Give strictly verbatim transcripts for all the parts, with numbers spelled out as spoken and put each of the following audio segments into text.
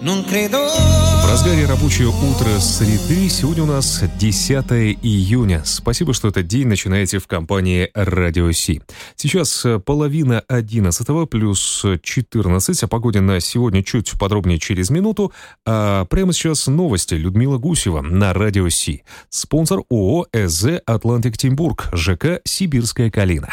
В разгаре рабочее утро среды. Сегодня у нас десятое июня. Спасибо, что этот день начинаете в компании Радио Си. Сейчас половина одиннадцатого плюс четырнадцать. О погоде на сегодня чуть подробнее через минуту. А прямо сейчас новости. Людмила Гусева на Радио Си. Спонсор ООО ЭЗ «Атлантик Тимбург», ЖК «Сибирская Калина».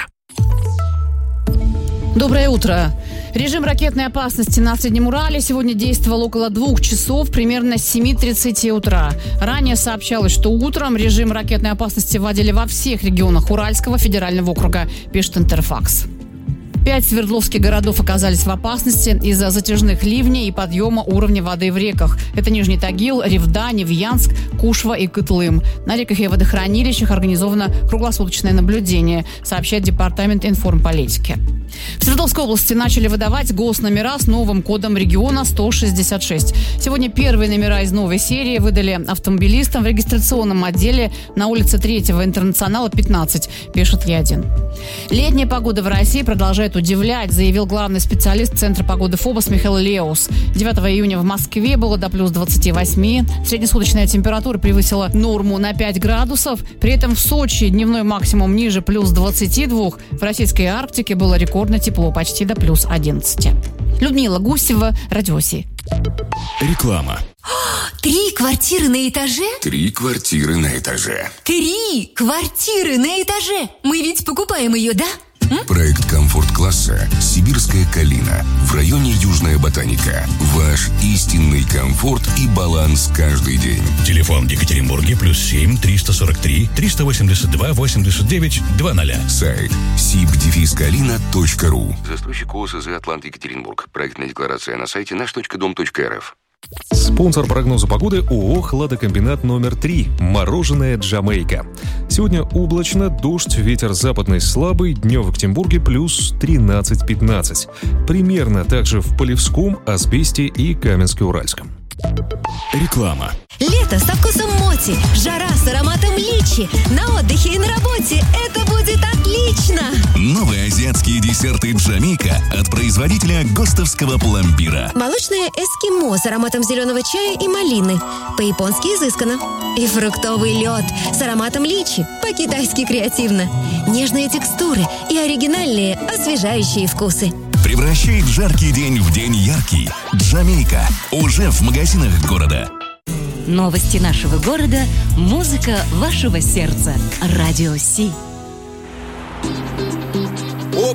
Доброе утро. Режим ракетной опасности на Среднем Урале сегодня действовал около двух часов, примерно с семи тридцати утра. Ранее сообщалось, что утром режим ракетной опасности вводили во всех регионах Уральского федерального округа, пишет Интерфакс. Пять свердловских городов оказались в опасности из-за затяжных ливней и подъема уровня воды в реках. Это Нижний Тагил, Ревда, Невьянск, Кушва и Кытлым. На реках и водохранилищах организовано круглосуточное наблюдение, сообщает Департамент информполитики. В Свердловской области начали выдавать госномера с новым кодом региона сто шестьдесят шесть. Сегодня первые номера из новой серии выдали автомобилистам в регистрационном отделе на улице третьего Интернационала, пятнадцать, пишет Е один. Летняя погода в России продолжает удивлять, заявил главный специалист Центра погоды ФОБОС Михаил Леус. девятого июня в Москве было до плюс двадцати восьми. Среднесуточная температура превысила норму на пять градусов. При этом в Сочи дневной максимум ниже плюс двадцати двух. В российской Арктике было рекордно тепло, почти до плюс одиннадцати. Людмила Гусева, Радио Си. Реклама. Три квартиры на этаже? Три квартиры на этаже. Три квартиры на этаже! Мы ведь покупаем ее, да? М? Проект комфорт-класса «Сибирская Калина» в районе Южная Ботаника. Ваш истинный комфорт и баланс каждый день. Телефон в Екатеринбурге плюс семь триста сорок три триста восемьдесят два восемьдесят девять двадцать. Сайт сиб дефис калина точка ру. Застройщик ООО ЭЗ «Атлантик Екатеринбург». Проектная декларация на сайте наш точка дом точка эр эф. Спонсор прогноза погоды ООО «Хладокомбинат номер три». Мороженое «Джамейка». Сегодня облачно, дождь, ветер западный слабый, днем в Екатеринбурге плюс тринадцать-пятнадцать. Примерно также в Полевском, Асбесте и Каменске-Уральском. Реклама. Лето со вкусом моти, жара с ароматом личи. На отдыхе и на работе это будет отлично! Новые азиатские десерты «Джамейка» от производителя Гостовского пломбира. Молочное эскимо с ароматом зеленого чая и малины. По-японски изысканно. И фруктовый лед с ароматом личи. По-китайски креативно. Нежные текстуры и оригинальные освежающие вкусы. Превращает жаркий день в день яркий. «Джамейка» уже в магазинах города. Новости нашего города, музыка вашего сердца. Радио Си.